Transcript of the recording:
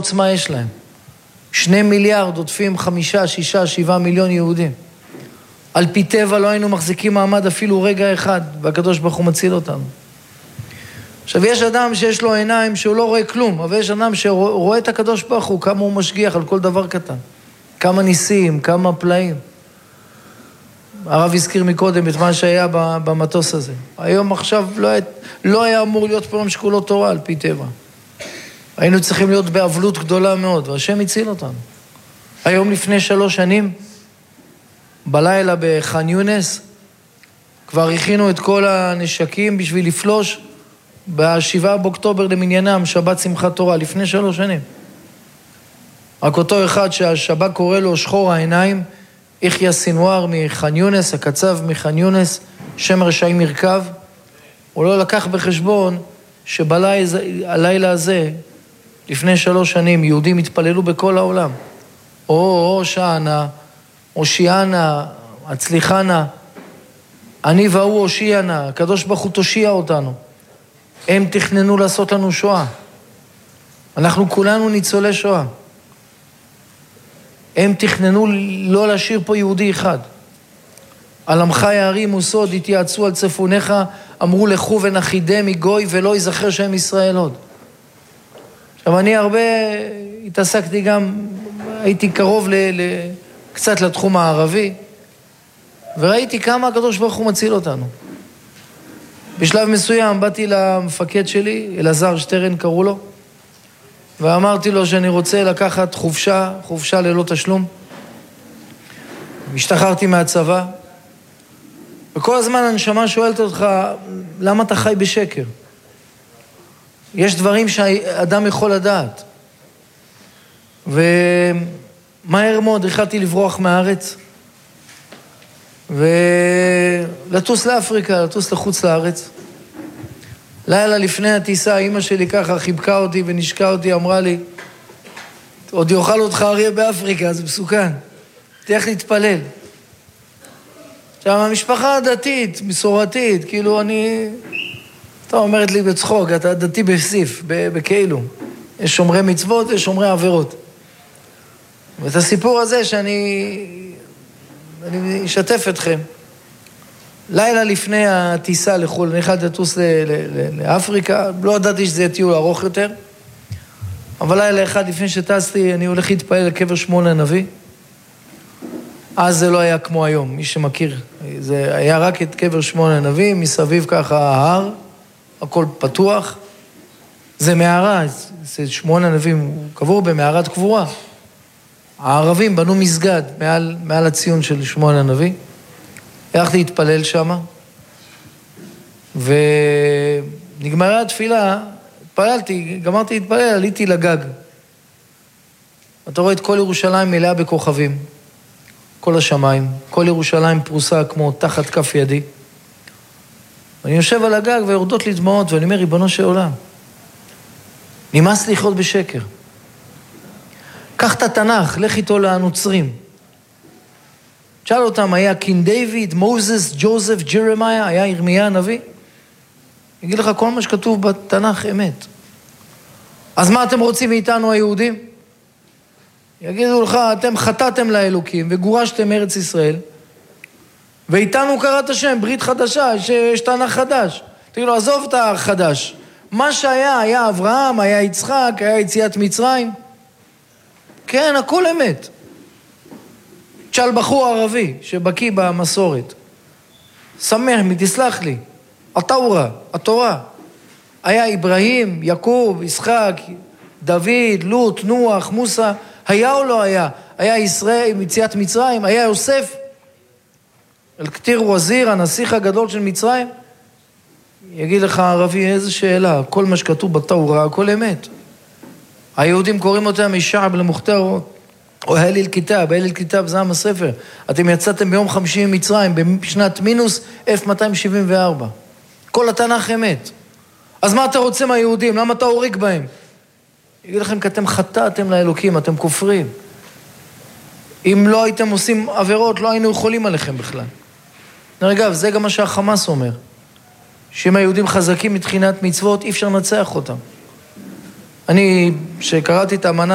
עוצמה יש להם. 2 מיליארד עוטפים 5, 6, 7 מיליון יהודים. על פי טבע לא היינו מחזיקים מעמד אפילו רגע אחד, והקדוש ברוך הוא מציל אותנו. עכשיו, יש אדם שיש לו עיניים שהוא לא רואה כלום, אבל יש אדם שרואה את הקדוש ברוך הוא, כמה הוא משגיח על כל דבר קטן. כמה ניסים, כמה פלאים. הרב הזכיר מקודם את מה שהיה במטוס הזה. היום עכשיו לא היה אמור להיות פה יום שכולו תורה על פי טבע. היינו צריכים להיות באבלות גדולה מאוד, והשם הציל אותנו. היום לפני 3 שנים, בלילה בח'אן יונס, כבר הכינו את כל הנשקים בשביל לפלוש ב7 באוקטובר למניינם, שבת שמחת תורה, לפני 3 שנים. רק אותו אחד שהשב"כ קורא לו שחור העיניים, יחיא סינואר מח'אן יונס, הקצב מח'אן יונס, שם רשעי מרכב, הוא לא לקח בחשבון שבלילה הזה, לפני 3 שנים, יהודים התפללו בכל העולם. או שענה, הושיענה, הצליחנה, אני והוא הושיענה, הקדוש ברוך הוא תושיע אותנו. הם תכננו לעשות לנו שואה. אנחנו כולנו ניצולי שואה. הם תכננו לא להשאיר פה יהודי אחד. על עמך יערים וסוד, התייעצו על צפוניך, אמרו לכו ונחידם מגוי ולא יזכר שם ישראל עוד. עכשיו אני הרבה התעסקתי גם, הייתי קרוב קצת לתחום הערבי, וראיתי כמה הקדוש ברוך הוא מציל אותנו. בשלב מסוים באתי למפקד שלי, אלעזר שטרן קראו לו, ואמרתי לו שאני רוצה לקחת חופשה ללא תשלום. השתחררתי מהצבא, וכל הזמן הנשמה שואלת אותך, למה אתה חי בשקר? יש דברים שאדם יכול לדעת. ומהר מאוד החלטתי לברוח מהארץ, ולטוס לאפריקה, לטוס לחוץ לארץ. לילה לפני הטיסה, אמא שלי ככה חיבקה אותי ונשקה אותי, אמרה לי, עוד יאכל אותך אריה באפריקה, זה מסוכן. תלך להתפלל. עכשיו, המשפחה דתית, מסורתית, כאילו אתה אומרת לי בצחוק, אתה דתי בסיף, בכאילו. יש שומרי מצוות ויש שומרי עבירות. ואת הסיפור הזה שאני אשתף אתכם. לילה לפני הטיסה לחול, אני החלטתי לטוס לאפריקה, לא ידעתי שזה טיול ארוך יותר, אבל לילה אחד לפני שטסתי, אני הולך להתפעל לקבר שמואל הנביא. אז זה לא היה כמו היום, מי שמכיר. זה היה רק את קבר שמואל הנביא, מסביב ככה ההר, הכל פתוח. זה מערה, זה שמואל הנביא, הוא קבור במערת קבורה. הערבים בנו מסגד מעל הציון של שמואל הנביא. הלכתי להתפלל שם, ונגמרה התפילה, התפללתי, גמרתי להתפלל, עליתי לגג. אתה רואה את כל ירושלים מלאה בכוכבים, כל השמיים, כל ירושלים פרוסה כמו תחת כף ידי. אני יושב על הגג ויורדות לי דמעות, ואני אומר, ריבונו של עולם, נמאס לחיות בשקר. קח את התנ"ך, לך איתו לנוצרים. תשאל אותם, היה קין דיוויד, מוזס, ג'וזף, ג'רמיה, היה ירמיה הנביא? יגיד לך, כל מה שכתוב בתנ"ך אמת. אז מה אתם רוצים מאיתנו היהודים? יגידו לך, אתם חטאתם לאלוקים וגורשתם מארץ ישראל, ואיתנו קראת השם, ברית חדשה, יש תנ"ך חדש. תגידו, עזוב את החדש. מה שהיה, היה אברהם, היה יצחק, היה יציאת מצרים. כן, הכל אמת. תשאל בחור ערבי שבקיא במסורת. שמח, תסלח לי. התורה. היה אברהים, יעקב, יצחק, דוד, לוט, נוח, מוסא. היה או לא היה? היה ישראל, יציאת מצרים, היה יוסף. אל-כתיר וזיר, הנסיך הגדול של מצרים. יגיד לך ערבי, איזה שאלה? כל מה שכתוב בתורה, הכל אמת. היהודים קוראים אותם משעב למוכתר, או הליל כיתב, הליל כיתב זה עם הספר. אתם יצאתם ביום 50 ממצרים, בשנת מינוס 1274. כל התנ"ך אמת. אז מה אתה רוצה מהיהודים? למה אתה הורג בהם? יגיד לכם, כי אתם חטאתם לאלוקים, אתם כופרים. אם לא הייתם עושים עבירות, לא היינו יכולים עליכם בכלל. אגב, זה גם מה שהחמאס אומר. שאם היהודים חזקים מבחינת מצוות, אי אפשר לנצח אותם. אני, שקראתי את האמנה